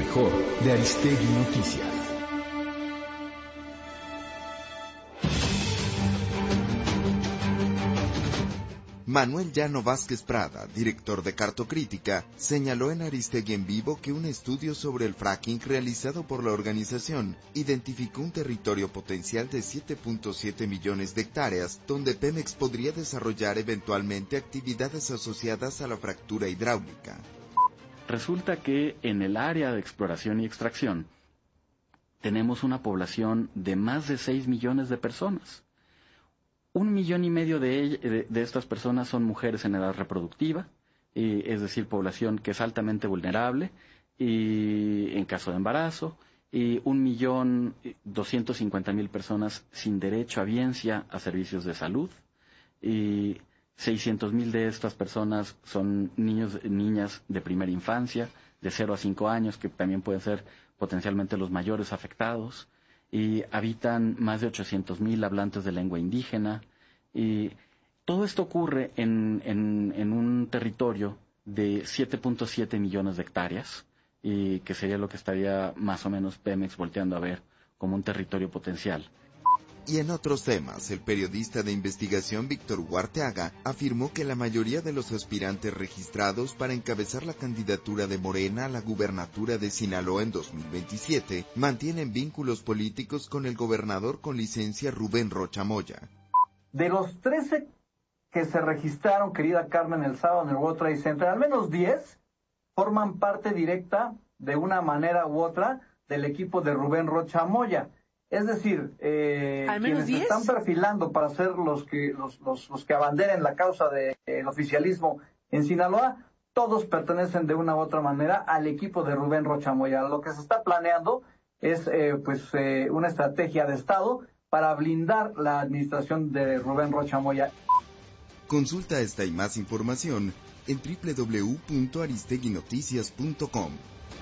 mejor de Aristegui Noticias. Manuel Llano Vázquez Prada, director de Cartocrítica, señaló en Aristegui en Vivo que un estudio sobre el fracking realizado por la organización identificó un territorio potencial de 7.7 millones de hectáreas donde Pemex podría desarrollar eventualmente actividades asociadas a la fractura hidráulica. Resulta que en el área de exploración y extracción tenemos una población de más de 6 millones de personas. 1,5 millones de estas personas son mujeres en edad reproductiva, es decir, población que es altamente vulnerable y en caso de embarazo, y 1,250,000 personas sin derecho a biencia a servicios de salud, y 600,000 de estas personas son niños y niñas de primera infancia, de 0 a 5 años, que también pueden ser potencialmente los mayores afectados, y habitan más de 800,000 hablantes de lengua indígena, y todo esto ocurre en un territorio de 7.7 millones de hectáreas, y que sería lo que estaría más o menos Pemex volteando a ver como un territorio potencial. Y en otros temas, el periodista de investigación Víctor Huarteaga afirmó que la mayoría de los aspirantes registrados para encabezar la candidatura de Morena a la gubernatura de Sinaloa en 2027 mantienen vínculos políticos con el gobernador con licencia Rubén Rocha Moya. De los 13 que se registraron, querida Carmen, el sábado en el World Trade Center, al menos 10 forman parte directa, de una manera u otra, del equipo de Rubén Rocha Moya. Es decir, quienes se están perfilando para ser los que abanderen la causa del oficialismo en Sinaloa, todos pertenecen de una u otra manera al equipo de Rubén Rocha Moya. Lo que se está planeando es una estrategia de Estado para blindar la administración de Rubén Rocha Moya. Consulta esta y más información en www.aristeguinoticias.com.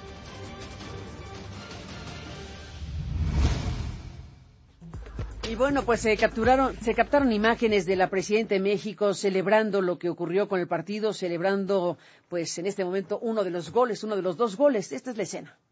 Y bueno, pues se captaron imágenes de la presidenta de México celebrando lo que ocurrió con el partido, celebrando pues en este momento uno de los 2 goles. Esta es la escena.